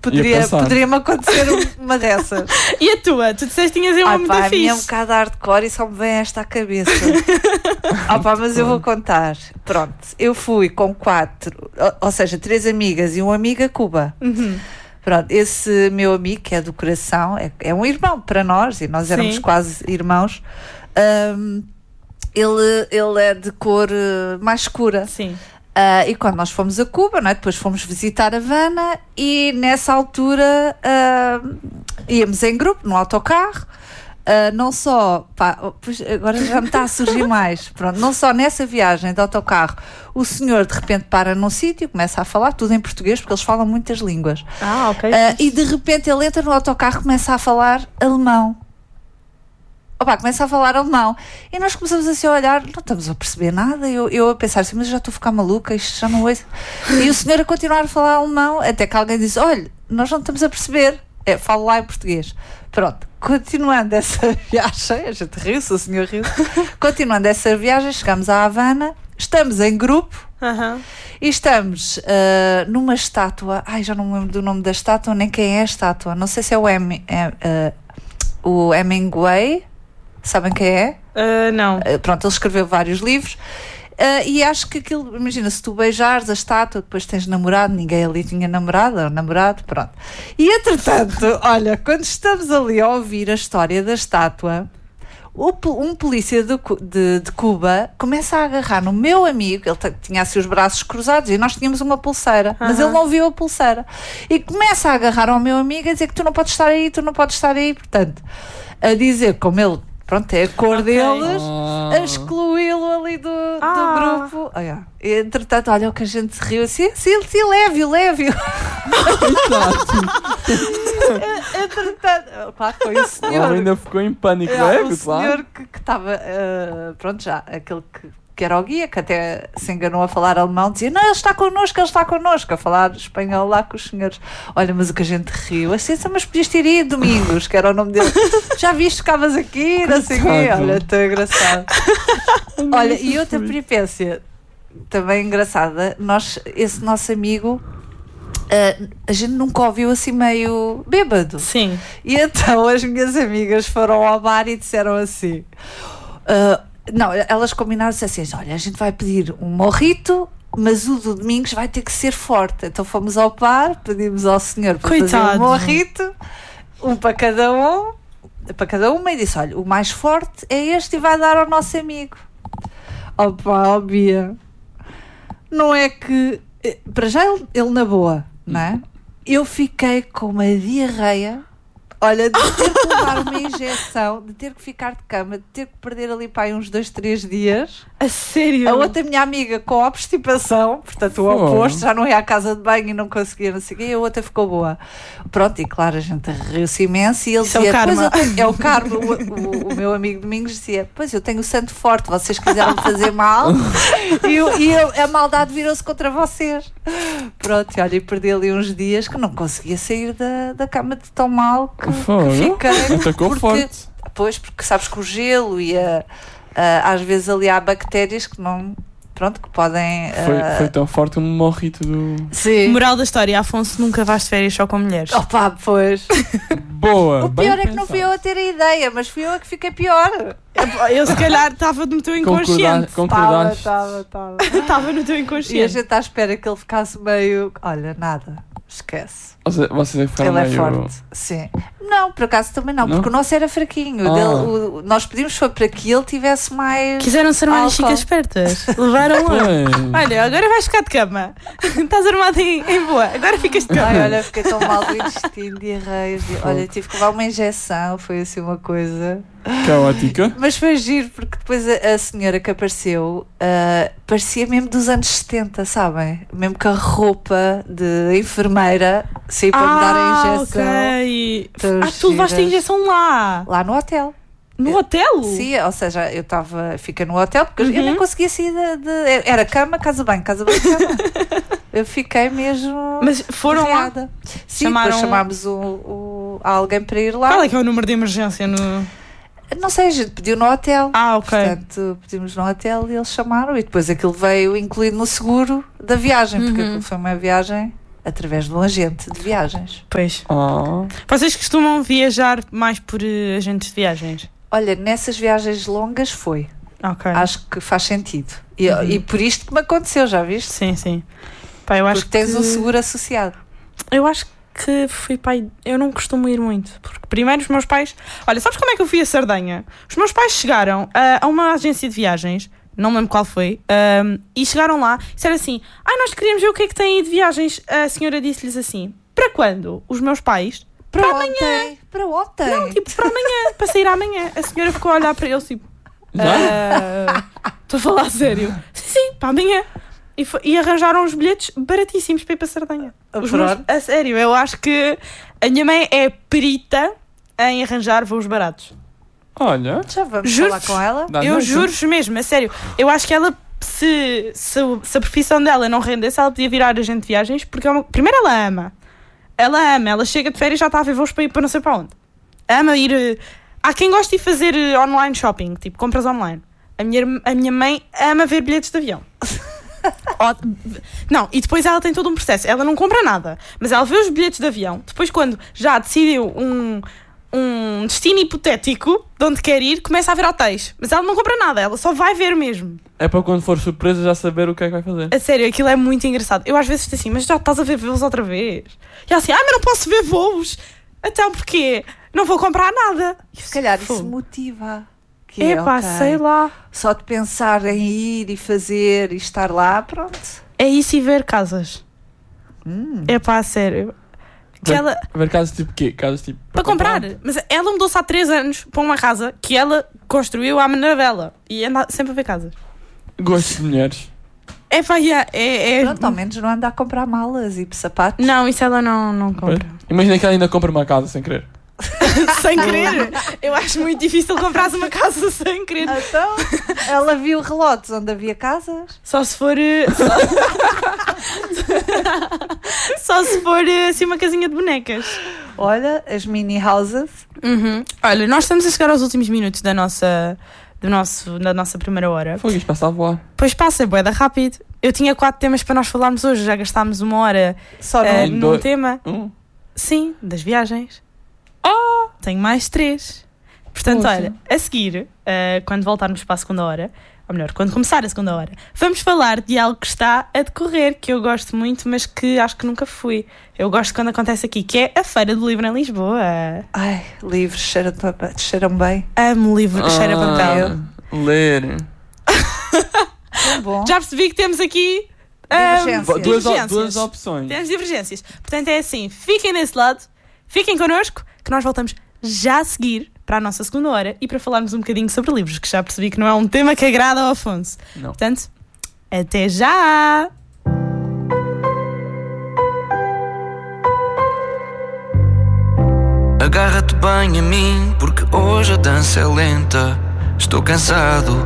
poderia-me acontecer uma dessas. E a tua? Tu disseste que tinhas uma muito fixe. A fixe. minha é um bocado hardcore e só me vem esta à cabeça. Mas eu vou contar. Pronto, eu fui com 4, ou seja, 3 amigas e um amigo a Cuba. Pronto, esse meu amigo, que é do coração, é um irmão para nós, e nós éramos quase irmãos. Ele é de cor mais escura. Sim. E quando nós fomos a Cuba, não é? Depois fomos visitar Havana e nessa altura íamos em grupo, no autocarro. Não só, agora já me está a surgir mais, pronto, não só nessa viagem de autocarro, o senhor de repente para num sítio, começa a falar tudo em português, porque eles falam muitas línguas. Ok. E de repente ele entra no autocarro e começa a falar alemão. Começa a falar alemão. E nós começamos assim a olhar, não estamos a perceber nada. Eu a pensar assim, mas já estou a ficar maluca, isto já não é. E o senhor a continuar a falar alemão, até que alguém disse: olha, nós não estamos a perceber. Falo lá em português. Pronto, continuando essa viagem, a gente riu-se, o senhor riu. Continuando essa viagem, chegamos à Havana, estamos em grupo e estamos numa estátua. Já não me lembro do nome da estátua, nem quem é a estátua. Não sei se é o Hemingway. Sabem quem é? Não. Pronto, ele escreveu vários livros. E acho que aquilo, imagina, se tu beijares a estátua, depois tens namorado, ninguém ali tinha namorada ou namorado, pronto. E entretanto, olha, quando estamos ali a ouvir a história da estátua, um polícia de Cuba começa a agarrar no meu amigo, ele tinha assim os braços cruzados e nós tínhamos uma pulseira, mas ele não viu a pulseira. E começa a agarrar ao meu amigo a dizer que tu não podes estar aí, portanto, a dizer como ele. Pronto, é a cor deles, a excluí-lo ali do grupo. E, entretanto, olha o que a gente se riu assim, leve-o. Entretanto, claro, foi o senhor. Ele ainda ficou em pânico, leve, o senhor que estava, pronto, já, aquele que era o guia, que até se enganou a falar alemão, dizia: não, ele está connosco, a falar espanhol lá com os senhores. Olha, mas o que a gente riu, assim, mas podias ter ido Domingos, que era o nome dele. Já viste, ficavas aqui, não sei o quê. Olha, tão engraçado. Olha, e outra peripécia também engraçada, esse nosso amigo, a gente nunca ouviu assim meio bêbado. Sim. E então as minhas amigas foram ao bar e disseram assim... não, elas combinaram-se assim: olha, a gente vai pedir um morrito, mas o do Domingos vai ter que ser forte. Então fomos ao bar, pedimos ao senhor para fazer um morrito, um para cada uma, e disse: olha, o mais forte é este e vai dar ao nosso amigo. Bia, não é que, para já ele na boa, não é? Eu fiquei com uma diarreia. Olha, de ter que levar uma injeção, de ter que ficar de cama, de ter que perder ali para aí uns 2, 3 dias. A sério? A outra minha amiga com obstipação, portanto o oposto, já não ia à casa de banho e não conseguia, não sei o quê, e a outra ficou boa. Pronto, e claro, a gente riu-se imenso e ele dizia: é o karma. É o karma. O meu amigo Domingos dizia: pois eu tenho o santo forte, vocês quiseram fazer mal e a maldade virou-se contra vocês. Pronto, e olha, e perdi ali uns dias que não conseguia sair da cama de tão mal que fiquei. Atacou forte. Pois, porque sabes que o gelo e às vezes ali há bactérias que não... Pronto, que podem... Foi tão forte um morrito do... Sim. Moral da história: Afonso, nunca vais de férias só com mulheres. Pois. Boa. O pior é que não fui eu a ter a ideia, mas fui eu a que fiquei pior. Eu se calhar estava no teu inconsciente. Concordaste. Estava no teu inconsciente. E a gente está à espera que ele ficasse meio... Olha, nada. Esquece. Vocês é que ficaram Ele meio... é forte. Sim. Não, por acaso também não, porque o nosso era fraquinho. Nós pedimos foi para que ele tivesse mais... Quiseram ser mais chicas espertas. Levaram-a. Olha, agora vais ficar de cama. Estás armado em boa. Agora ficas de cama. Olha, fiquei tão mal do intestino, diarreia. Olha, tive que levar uma injeção. Foi assim uma coisa... Caótica. Mas foi giro, porque depois a senhora que apareceu parecia mesmo dos anos 70, sabem? Mesmo com a roupa de enfermeira, saí para me dar a injeção. Ok. Tu levaste a injeção lá no hotel. No hotel? Sim, ou seja, fiquei no hotel porque eu nem conseguia sair era cama, casa bem, cama. Eu fiquei mesmo... Mas foram reada. lá? Sim, depois chamámos alguém para ir lá. Qual é que é o número de emergência no... Não sei, a gente pediu no hotel. Ok. Portanto, pedimos no hotel e eles chamaram. E depois aquilo veio incluído no seguro da viagem, porque aquilo foi uma viagem através de um agente de viagens. Pois. Ah. Vocês costumam viajar mais por agentes de viagens? Olha, nessas viagens longas foi. Ok. Acho que faz sentido. E por isto que me aconteceu, já viste? Sim, sim. Pá, eu acho Porque tens que... um seguro associado. Eu acho que fui pai. Eu não costumo ir muito. Porque primeiro os meus pais. Olha, sabes como é que eu fui a Sardenha? Os meus pais chegaram a uma agência de viagens, não me lembro qual foi, e chegaram lá e disseram assim: nós queríamos ver o que é que tem aí de viagens. A senhora disse-lhes assim: para quando? Os meus pais? Para amanhã. ontem. Para ontem. Não, tipo, para amanhã, para sair amanhã. A senhora ficou a olhar para eles, tipo. Estou a falar a sério. Sim, para amanhã. E arranjaram os bilhetes baratíssimos para ir para Sardenha. A sério, eu acho que a minha mãe é perita em arranjar voos baratos. Olha. Já vamos Juro-vos. falar com ela? Dá Eu jeito. juro-vos mesmo, a sério. Eu acho que ela, se a profissão dela não rendesse, ela podia virar agente de viagens, porque primeiro ela ama. Ela chega de férias e já está a ver voos para ir para não sei para onde. Ama ir... Há quem goste de fazer online shopping, tipo compras online. A minha mãe ama ver bilhetes de avião. Não, e depois ela tem todo um processo. Ela não compra nada, mas ela vê os bilhetes de avião. Depois, quando já decidiu um destino hipotético de onde quer ir, começa a ver hotéis. Mas ela não compra nada, ela só vai ver mesmo. É para quando for surpresa já saber o que é que vai fazer. A sério, aquilo é muito engraçado. Eu às vezes estou assim, mas já estás a ver voos outra vez? E ela assim, mas não posso ver voos. Então porquê? Não vou comprar nada. Se calhar isso motiva. Que Epá, ok. sei lá. Só de pensar em ir e fazer e estar lá, pronto. É isso e ver casas. Epá, sério. Que ela... Ver casas tipo quê? Casas tipo... Para comprar. Mas ela mudou-se há 3 anos para uma casa que ela construiu à maneira dela. E anda sempre a ver casas. Gosto de mulheres. Epá, Pronto, ao menos não anda a comprar malas e sapatos. Não, isso ela não compra. Imagina que ela ainda compra uma casa sem querer. Sem querer. Eu acho muito difícil comprar uma casa sem querer. Então, ela viu relotes onde havia casas. Só se for... Só se for assim uma casinha de bonecas. Olha, as mini houses. Olha, nós estamos a chegar aos últimos minutos da nossa primeira hora. Foi isto, passa a voar. Pois passa, é bué da rápido. Eu tinha 4 temas para nós falarmos hoje. Já gastámos 1 hora Só num tema. Um. Sim, das viagens. Tenho mais 3. Portanto, Poxa. olha, a seguir, quando voltarmos para a segunda hora, ou melhor, quando começar a segunda hora, vamos falar de algo que está a decorrer, que eu gosto muito, mas que acho que nunca fui. Eu gosto quando acontece aqui, que é a Feira do Livro em Lisboa. Ai, livros cheiram bem. Amo livro, cheira a papel. Ler. Tão bom. Já percebi que temos aqui Divergências. Duas opções. Temos divergências. Portanto, é assim, fiquem desse lado, fiquem connosco, que nós voltamos já a seguir para a nossa segunda hora e para falarmos um bocadinho sobre livros, que já percebi que não é um tema que agrada ao Afonso. Não. Portanto, até já! Agarra-te bem a mim, porque hoje a dança é lenta. Estou cansado